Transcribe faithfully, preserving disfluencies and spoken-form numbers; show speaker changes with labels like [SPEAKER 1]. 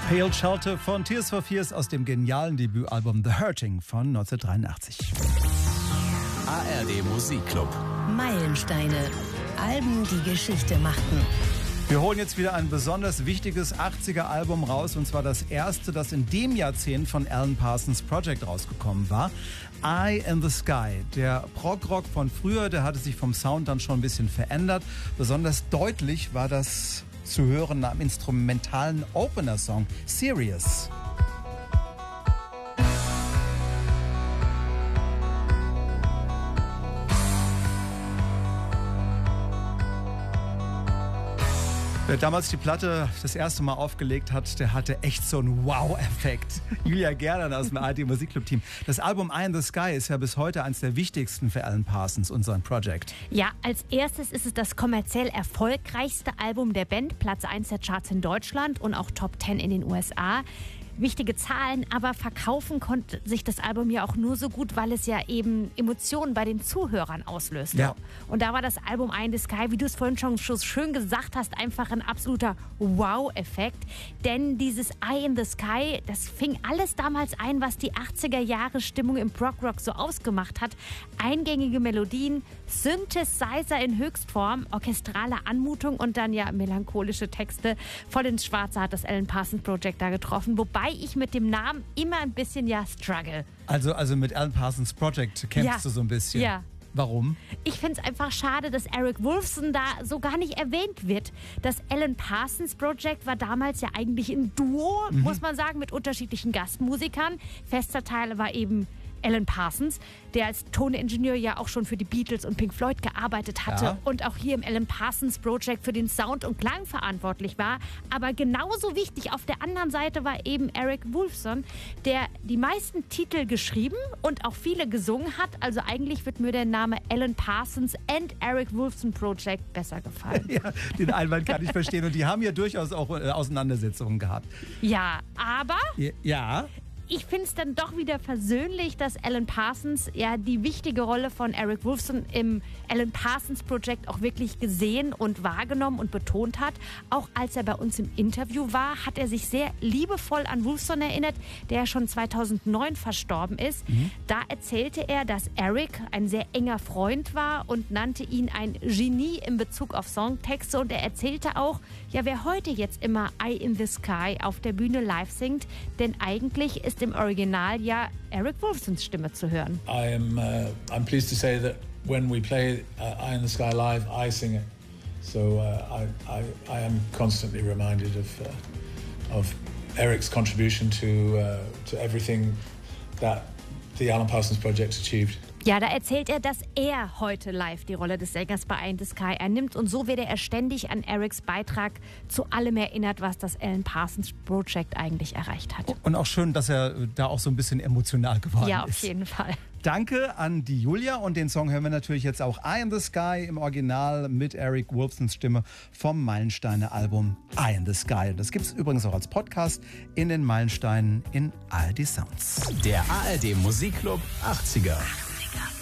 [SPEAKER 1] Pale Shelter von Tears for Fears aus dem genialen Debütalbum The Hurting von neunzehnhundertdreiundachtzig.
[SPEAKER 2] A R D Musikclub.
[SPEAKER 3] Meilensteine. Alben, die Geschichte machten.
[SPEAKER 1] Wir holen jetzt wieder ein besonders wichtiges achtziger-Album raus, und zwar das erste, das in dem Jahrzehnt von Alan Parsons Project rausgekommen war. Eye in the Sky. Der Prog-Rock von früher, der hatte sich vom Sound dann schon ein bisschen verändert. Besonders deutlich war das zu hören am instrumentalen Opener-Song Serious. Wer damals die Platte das erste Mal aufgelegt hat, der hatte echt so einen Wow-Effekt. Julia Gerlern aus dem A R D Musikclub-Team. Das Album Eye in the Sky ist ja bis heute eines der wichtigsten für Alan Parsons und sein Projekt.
[SPEAKER 4] Ja, als erstes ist es das kommerziell erfolgreichste Album der Band, Platz eins der Charts in Deutschland und auch Top zehn in den U S A. Wichtige Zahlen, aber verkaufen konnte sich das Album ja auch nur so gut, weil es ja eben Emotionen bei den Zuhörern auslöst.
[SPEAKER 1] Ja.
[SPEAKER 4] Und da war das Album Eye in the Sky, wie du es vorhin schon schön gesagt hast, einfach ein absoluter Wow-Effekt. Denn dieses Eye in the Sky, das fing alles damals ein, was die achtziger-Jahre-Stimmung im Prog-Rock so ausgemacht hat. Eingängige Melodien, Synthesizer in Höchstform, orchestrale Anmutung und dann ja melancholische Texte. Voll ins Schwarze hat das Alan Parsons Project da getroffen, wobei ich mit dem Namen immer ein bisschen ja struggle.
[SPEAKER 1] Also, also mit Alan Parsons Project kämpfst
[SPEAKER 4] Ja.
[SPEAKER 1] du so ein bisschen.
[SPEAKER 4] Ja.
[SPEAKER 1] Warum?
[SPEAKER 4] Ich finde es einfach schade, dass Eric Woolfson da so gar nicht erwähnt wird. Das Alan Parsons Project war damals ja eigentlich ein Duo, mhm. muss man sagen, mit unterschiedlichen Gastmusikern. Fester Teil war eben Alan Parsons, der als Toningenieur ja auch schon für die Beatles und Pink Floyd gearbeitet hatte
[SPEAKER 1] Ja.
[SPEAKER 4] und auch hier im Alan Parsons Project für den Sound und Klang verantwortlich war. Aber genauso wichtig auf der anderen Seite war eben Eric Woolfson, der die meisten Titel geschrieben und auch viele gesungen hat. Also eigentlich wird mir der Name Alan Parsons and Eric Woolfson Project besser gefallen.
[SPEAKER 1] Ja, den Einwand kann ich verstehen. Und die haben ja durchaus auch äh, Auseinandersetzungen gehabt.
[SPEAKER 4] Ja, aber
[SPEAKER 1] Ja.
[SPEAKER 4] ich finde es dann doch wieder versöhnlich, dass Alan Parsons ja die wichtige Rolle von Eric Woolfson im Alan Parsons Project auch wirklich gesehen und wahrgenommen und betont hat. Auch als er bei uns im Interview war, hat er sich sehr liebevoll an Woolfson erinnert, der schon zweitausendneun verstorben ist. Mhm. Da erzählte er, dass Eric ein sehr enger Freund war und nannte ihn ein Genie in Bezug auf Songtexte. Und er erzählte auch, ja, wer heute jetzt immer Eye in the Sky auf der Bühne live singt, denn eigentlich ist im Original ja Eric Woolfsons Stimme zu hören.
[SPEAKER 5] I'm uh, I'm pleased to say that when we play uh, Eye in the Sky live, I sing it. So uh, I, I I am constantly reminded of uh, of Eric's contribution to uh, to everything that the Alan Parsons Project achieved.
[SPEAKER 4] Ja, da erzählt er, dass er heute live die Rolle des Sängers bei Eye in the Sky einnimmt und so werde er ständig an Erics Beitrag zu allem erinnert, was das Alan Parsons Project eigentlich erreicht hat.
[SPEAKER 1] Und auch schön, dass er da auch so ein bisschen emotional geworden ist.
[SPEAKER 4] Ja, auf jeden Fall.
[SPEAKER 1] Danke an die Julia, und den Song hören wir natürlich jetzt auch Eye in the Sky im Original mit Eric Woolfsons Stimme vom Meilensteine-Album Eye in the Sky. Das gibt es übrigens auch als Podcast in den Meilensteinen in A R D Sounds.
[SPEAKER 2] Der A R D Musikclub achtziger.